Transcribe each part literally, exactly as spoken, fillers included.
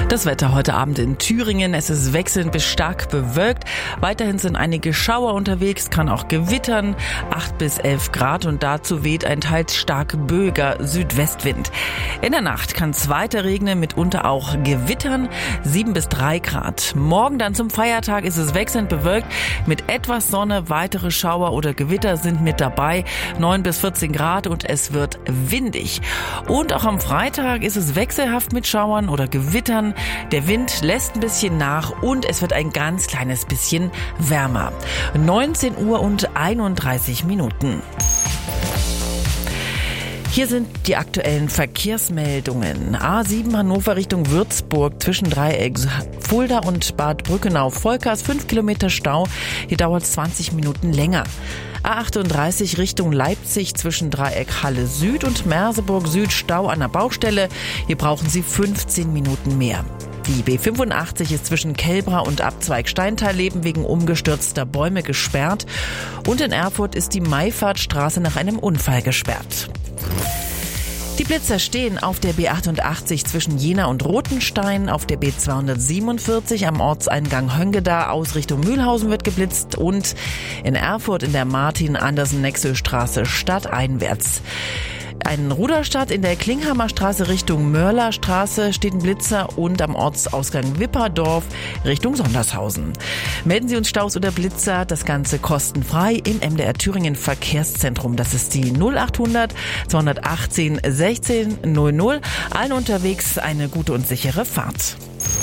Das Wetter heute Abend in Thüringen. Es ist wechselnd bis stark bewölkt. Weiterhin sind einige Schauer unterwegs, kann auch gewittern. acht bis elf Grad und dazu weht ein teils stark böiger Südwestwind. In der Nacht kann es weiter regnen, mitunter auch gewittern. sieben bis drei Grad. Morgen dann zum Feiertag ist es wechselnd bewölkt. Mit etwas Sonne, weitere Schauer oder Gewitter sind mit dabei. neun bis vierzehn Grad und es wird windig. Und auch am Freitag ist es wechselhaft mit Schauern oder Gewittern. Der Wind lässt ein bisschen nach und es wird ein ganz kleines bisschen wärmer. neunzehn Uhr und einunddreißig Minuten. Hier sind die aktuellen Verkehrsmeldungen. A sieben Hannover Richtung Würzburg zwischen Dreieck Fulda und Bad Brückenau-Volkers. fünf Kilometer Stau. Hier dauert es zwanzig Minuten länger. A achtunddreißig Richtung Leipzig zwischen Dreieck Halle Süd und Merseburg Süd. Stau an der Baustelle. Hier brauchen Sie fünfzehn Minuten mehr. Die B fünfundachtzig ist zwischen Kelbra und Abzweig Steintal-Leben wegen umgestürzter Bäume gesperrt. Und in Erfurt ist die Maifahrtstraße nach einem Unfall gesperrt. Die Blitzer stehen auf der B achtundachtzig zwischen Jena und Rothenstein, auf der B zweihundertsiebenundvierzig am Ortseingang Höngeda aus Richtung Mühlhausen wird geblitzt und in Erfurt in der Martin-Andersen-Nexö-Straße stadteinwärts. In Ruderstadt in der Klinghammer Straße Richtung Mörlerstraße steht ein Blitzer und am Ortsausgang Wipperdorf Richtung Sondershausen. Melden Sie uns Staus oder Blitzer, das Ganze kostenfrei im M D R Thüringen Verkehrszentrum. Das ist die null achthundert zweihundertachtzehn sechzehn null null. Allen unterwegs eine gute und sichere Fahrt.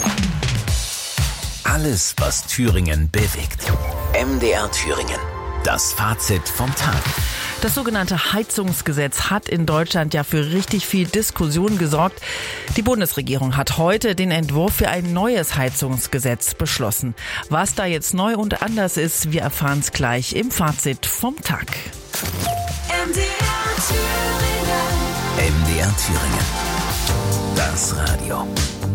Alles, was Thüringen bewegt. M D R Thüringen. Das Fazit vom Tag. Das sogenannte Heizungsgesetz hat in Deutschland ja für richtig viel Diskussion gesorgt. Die Bundesregierung hat heute den Entwurf für ein neues Heizungsgesetz beschlossen. Was da jetzt neu und anders ist, wir erfahren es gleich im Fazit vom Tag. M D R Thüringen. M D R Thüringen. Das Radio.